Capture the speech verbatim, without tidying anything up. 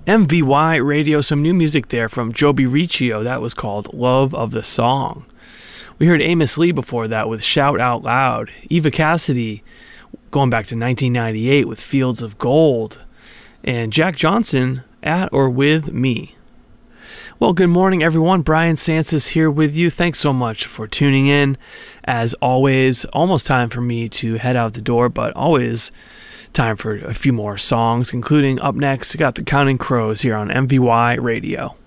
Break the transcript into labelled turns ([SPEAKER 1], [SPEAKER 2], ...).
[SPEAKER 1] M V Y Radio, some new music there from Joby Riccio. That was called Love of the Song. We heard Amos Lee before that with Shout Out Loud. Eva Cassidy going back to nineteen ninety-eight with Fields of Gold. And Jack Johnson, At or With Me. Well, good morning, everyone. Brian Sansis here with you. Thanks so much for tuning in. As always, almost time for me to head out the door, but always time for a few more songs, including up next, we got the Counting Crows here on M V Y Radio.